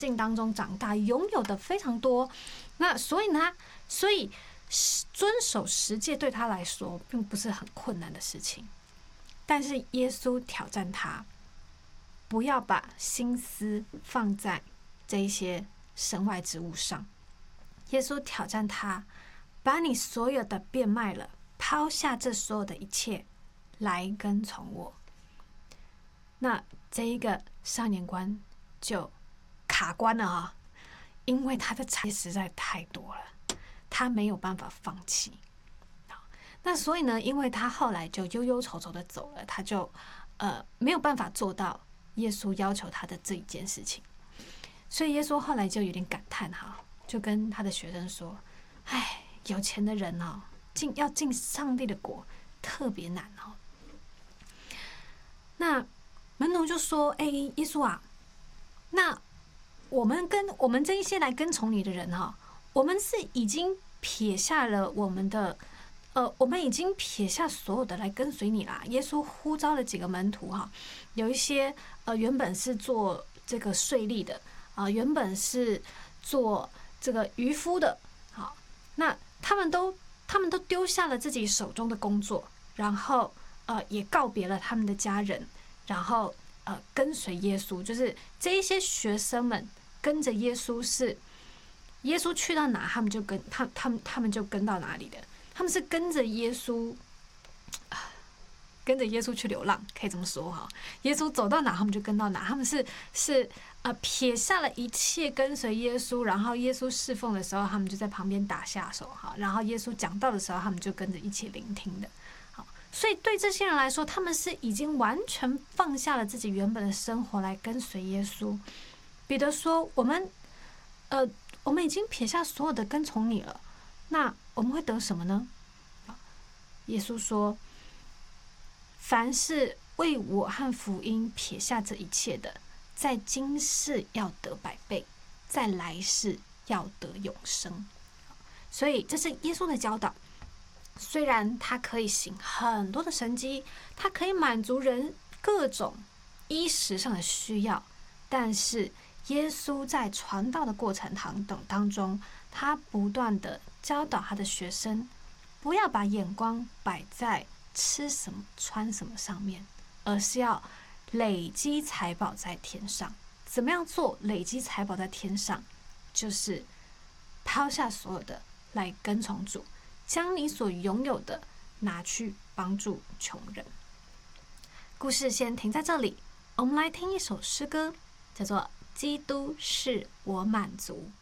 境当中长大，拥有的非常多。那所以遵守十诫对他来说并不是很困难的事情。但是耶稣挑战他，不要把心思放在这一些身外之物上。耶稣挑战他，把你所有的变卖了，抛下这所有的一切，来跟从我。那这一个少年官就卡关了啊，因为他的财实在太多了，他没有办法放弃。那所以呢，因为他后来就忧忧愁愁的走了，他就没有办法做到耶稣要求他的这一件事情。所以耶稣后来就有点感叹哈，就跟他的学生说：“哎，有钱的人哦，要进上帝的国特别难哦。”那门徒就说：“哎，耶稣啊，那我们这一些来跟从你的人哈，我们是已经撇下了我们已经撇下所有的来跟随你啦。”耶稣呼召了几个门徒哈，有一些原本是做这个税吏的原本是做这个渔夫的，好，那他们都丢下了自己手中的工作，然后也告别了他们的家人，然后跟随耶稣。就是这一些学生们跟着耶稣，是耶稣去到哪，他们就跟到哪里的。他们是跟着耶稣去流浪，可以这么说哈。耶稣走到哪，他们就跟到哪。他们是撇下了一切跟随耶稣，然后耶稣侍奉的时候，他们就在旁边打下手哈。然后耶稣讲道的时候，他们就跟着一起聆听的。好，所以对这些人来说，他们是已经完全放下了自己原本的生活来跟随耶稣。彼得说：“我们已经撇下所有的跟从你了，那我们会得什么呢？”耶稣说：“凡是为我和福音撇下这一切的，在今世要得100倍，在来世要得永生。”所以这是耶稣的教导。虽然他可以行很多的神迹，他可以满足人各种衣食上的需要，但是耶稣在传道的过程当中，他不断的教导他的学生，不要把眼光摆在吃什么穿什么上面，而是要累积财宝在天上。怎么样做累积财宝在天上？就是抛下所有的来跟从主，将你所拥有的拿去帮助穷人。故事先停在这里，我们来听一首诗歌，叫做《基督是我满足》。